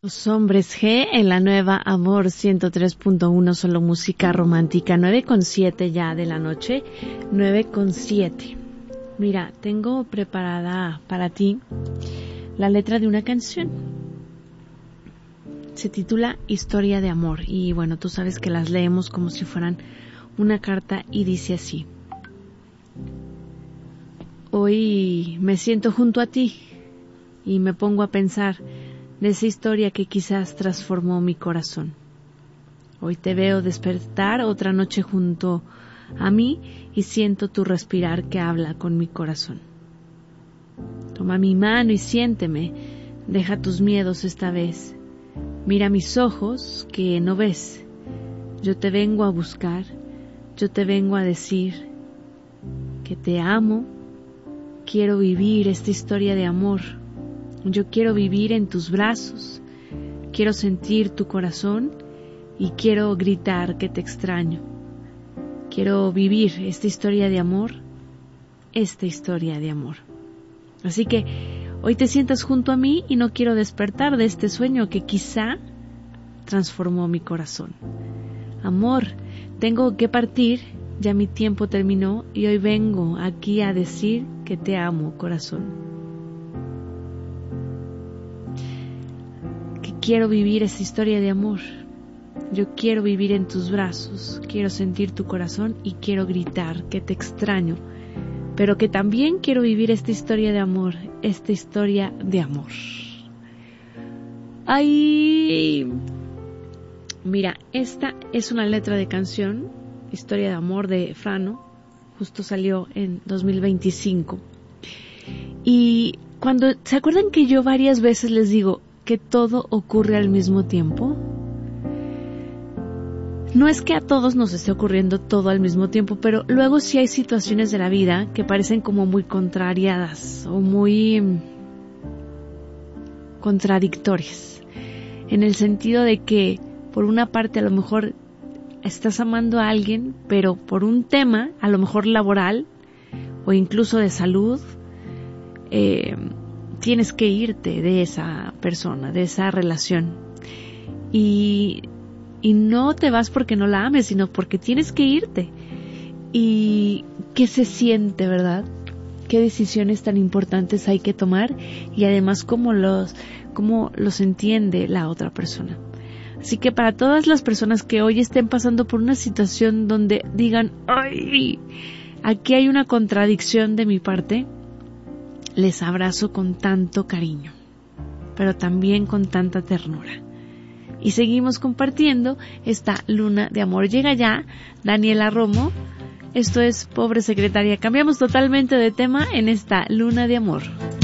Los hombres G en la nueva Amor 103.1, solo música romántica, 9:07 ya de la noche, 9:07. Mira, tengo preparada para ti la letra de una canción. Se titula Historia de Amor y bueno, tú sabes que las leemos como si fueran una carta y dice así. Hoy me siento junto a ti y me pongo a pensar de esa historia que quizás transformó mi corazón. Hoy te veo despertar otra noche junto a mí y siento tu respirar que habla con mi corazón. Toma mi mano y siénteme, deja tus miedos esta vez. Mira mis ojos que no ves. Yo te vengo a buscar, yo te vengo a decir que te amo. Quiero vivir esta historia de amor. Yo quiero vivir en tus brazos, quiero sentir tu corazón y quiero gritar que te extraño. Quiero vivir esta historia de amor, esta historia de amor. Así que hoy te sientas junto a mí y no quiero despertar de este sueño que quizá transformó mi corazón. Amor, tengo que partir, ya mi tiempo terminó y hoy vengo aquí a decir que te amo, corazón. Quiero vivir esta historia de amor. Yo quiero vivir en tus brazos, quiero sentir tu corazón y quiero gritar que te extraño, pero que también quiero vivir esta historia de amor, esta historia de amor. Ay, mira, esta es una letra de canción, Historia de Amor de Frano, justo salió en 2025. Y cuando, ¿se acuerdan que yo varias veces les digo que todo ocurre al mismo tiempo? No es que a todos nos esté ocurriendo todo al mismo tiempo, pero luego sí hay situaciones de la vida que parecen como muy contrariadas o muy contradictorias, en el sentido de que por una parte a lo mejor estás amando a alguien, pero por un tema a lo mejor laboral o incluso de salud, tienes que irte de esa persona, de esa relación. Y no te vas porque no la ames, sino porque tienes que irte. ¿Y qué se siente, verdad? ¿Qué decisiones tan importantes hay que tomar? Y además, cómo los entiende la otra persona. Así que para todas las personas que hoy estén pasando por una situación donde digan, ¡ay! Aquí hay una contradicción de mi parte, les abrazo con tanto cariño, pero también con tanta ternura. Y seguimos compartiendo esta luna de amor. Llega ya Daniela Romo. Esto es Pobre Secretaria. Cambiamos totalmente de tema en esta luna de amor.